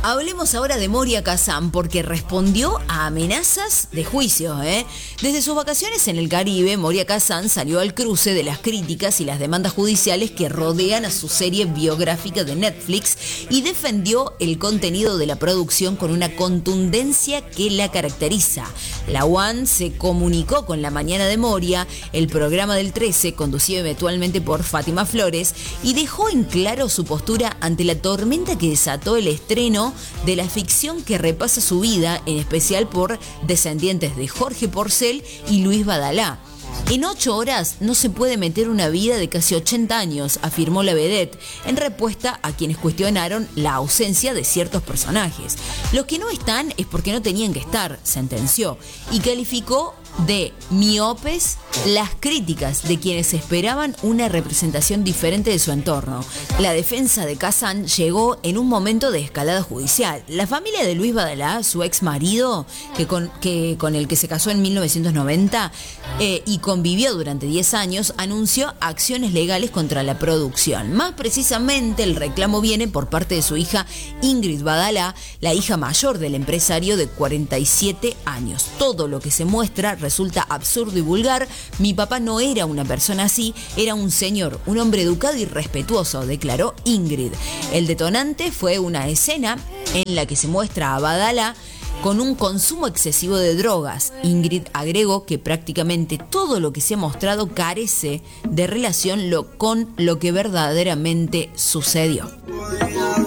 Hablemos ahora de Moria Kazan porque respondió a amenazas de juicio. Desde sus vacaciones en el Caribe, Moria Kazan salió al cruce de las críticas y las demandas judiciales que rodean a su serie biográfica de Netflix y defendió el contenido de la producción con una contundencia que la caracteriza. La One se comunicó con La Mañana de Moria, el programa del 13, conducido eventualmente por Fátima Flores, y dejó en claro su postura ante la tormenta que desató el estreno de la ficción que repasa su vida, en especial por descendientes de Jorge Porcel y Luis Badalá. En 8 horas no se puede meter una vida de casi 80 años, afirmó la vedette, en respuesta a quienes cuestionaron la ausencia de ciertos personajes. Los que no están es porque no tenían que estar, sentenció, y calificó de miopes las críticas de quienes esperaban una representación diferente de su entorno. La defensa de Kazan llegó en un momento de escalada judicial. La familia de Luis Badalá, su ex marido, con el que se casó en 1990 y convivió durante 10 años, anunció acciones legales contra la producción. Más precisamente, el reclamo viene por parte de su hija Ingrid Badalá, la hija mayor del empresario de 47 años. Todo lo que se muestra resulta absurdo y vulgar. Mi papá no era una persona así, era un señor, un hombre educado y respetuoso, declaró Ingrid. El detonante fue una escena en la que se muestra a Badalá con un consumo excesivo de drogas. Ingrid agregó que prácticamente todo lo que se ha mostrado carece de relación con lo que verdaderamente sucedió.